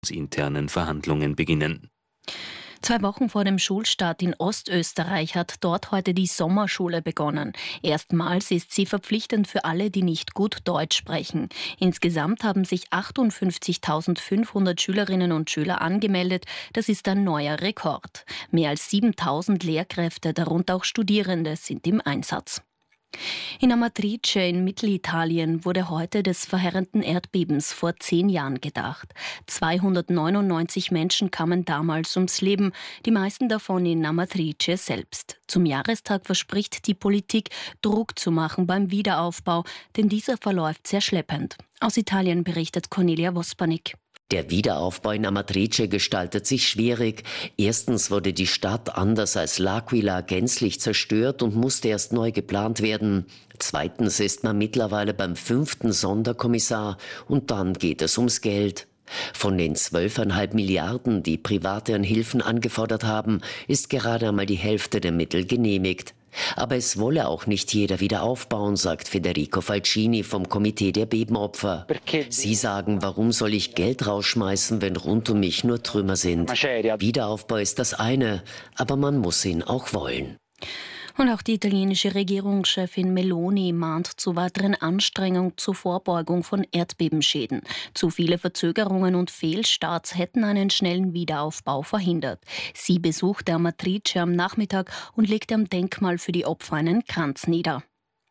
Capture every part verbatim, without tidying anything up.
internen Verhandlungen beginnen. Zwei Wochen vor dem Schulstart in Ostösterreich hat dort heute die Sommerschule begonnen. Erstmals ist sie verpflichtend für alle, die nicht gut Deutsch sprechen. Insgesamt haben sich achtundfünfzigtausendfünfhundert Schülerinnen und Schüler angemeldet. Das ist ein neuer Rekord. Mehr als siebentausend Lehrkräfte, darunter auch Studierende, sind im Einsatz. In Amatrice in Mittelitalien wurde heute des verheerenden Erdbebens vor zehn Jahren gedacht. zweihundertneunundneunzig Menschen kamen damals ums Leben, die meisten davon in Amatrice selbst. Zum Jahrestag verspricht die Politik, Druck zu machen beim Wiederaufbau, denn dieser verläuft sehr schleppend. Aus Italien berichtet Cornelia Vospanik. Der Wiederaufbau in Amatrice gestaltet sich schwierig. Erstens wurde die Stadt anders als L'Aquila gänzlich zerstört und musste erst neu geplant werden. Zweitens ist man mittlerweile beim fünften Sonderkommissar und dann geht es ums Geld. Von den zwölfeinhalb Milliarden, die Private an Hilfen angefordert haben, ist gerade einmal die Hälfte der Mittel genehmigt. Aber es wolle auch nicht jeder wieder aufbauen, sagt Federico Falcini vom Komitee der Bebenopfer. Sie sagen, warum soll ich Geld rausschmeißen, wenn rund um mich nur Trümmer sind? Wiederaufbau ist das eine, aber man muss ihn auch wollen. Und auch die italienische Regierungschefin Meloni mahnt zu weiteren Anstrengungen zur Vorbeugung von Erdbebenschäden. Zu viele Verzögerungen und Fehlstarts hätten einen schnellen Wiederaufbau verhindert. Sie besuchte Amatrice am Nachmittag und legte am Denkmal für die Opfer einen Kranz nieder.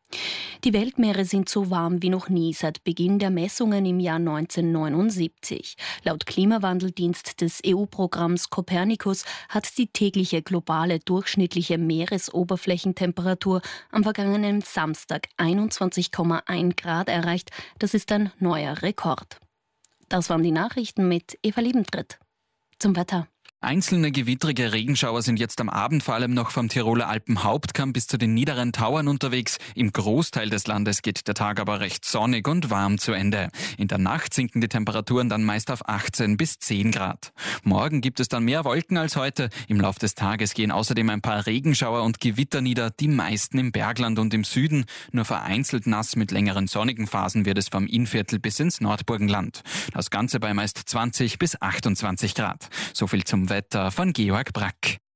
Die Weltmeere sind so warm wie noch nie seit Beginn der Messungen im Jahr neunzehnhundertneunundsiebzig. Laut Klimawandeldienst des E U-Programms Copernicus hat die tägliche globale durchschnittliche Meeresoberflächentemperatur am vergangenen Samstag einundzwanzig Komma eins Grad erreicht. Das ist ein neuer Rekord. Das waren die Nachrichten mit Eva Liebentritt. Zum Wetter. Einzelne gewittrige Regenschauer sind jetzt am Abend vor allem noch vom Tiroler Alpenhauptkamm bis zu den niederen Tauern unterwegs. Im Großteil des Landes geht der Tag aber recht sonnig und warm zu Ende. In der Nacht sinken die Temperaturen dann meist auf achtzehn bis zehn Grad. Morgen gibt es dann mehr Wolken als heute. Im Lauf des Tages gehen außerdem ein paar Regenschauer und Gewitter nieder, die meisten im Bergland und im Süden. Nur vereinzelt nass mit längeren sonnigen Phasen wird es vom Innviertel bis ins Nordburgenland. Das Ganze bei meist zwanzig bis achtundzwanzig Grad. So viel zum Wetter von Georg Brack.